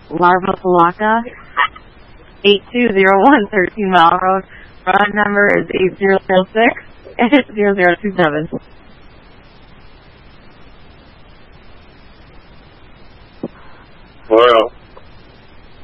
Larva Palaka, 8201 13 Mile Road. Run number is 8006 and it's 0027. Well.